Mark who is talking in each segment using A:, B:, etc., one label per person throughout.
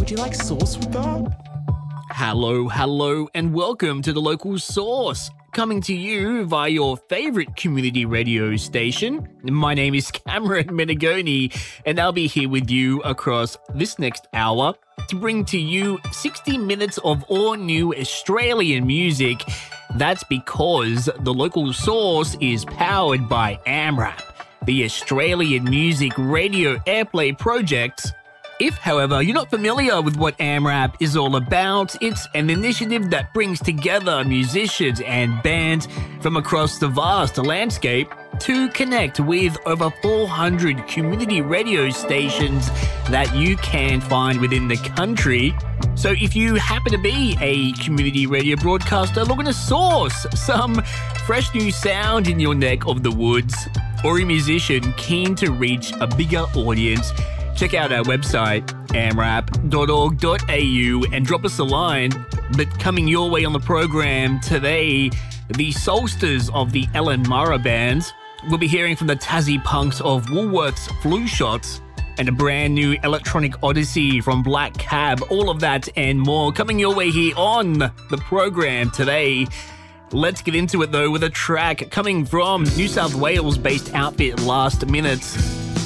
A: would you like sauce with that?
B: Hello, and welcome to The Local Source, coming to you via your favorite community radio station. My name is Cameron Menegoni, and I'll be here with you across this next hour to bring to you 60 minutes of all new Australian music. That's because The Local Source is powered by AMRAP, the Australian Music Radio Airplay Project. If, however, you're not familiar with what AMRAP is all about, it's an initiative that brings together musicians and bands from across the vast landscape to connect with over 400 community radio stations that you can find within the country. So if you happen to be a community radio broadcaster looking to source some fresh new sound in your neck of the woods, or a musician keen to reach a bigger audience, check out our website, amrap.org.au, and drop us a line. But coming your way on the program today, the Solstice of the Ellen Murrah Bands. We'll be hearing from the Tassie Punks of Woolworths Flu Shots, and a brand new electronic odyssey from Black Cab. All of that and more coming your way here on the program today. Let's get into it though with a track coming from New South Wales-based outfit Last Minutes.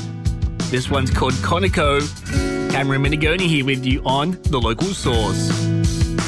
B: This one's called Conoco. Cameron Menegoni here with you on The Local Source.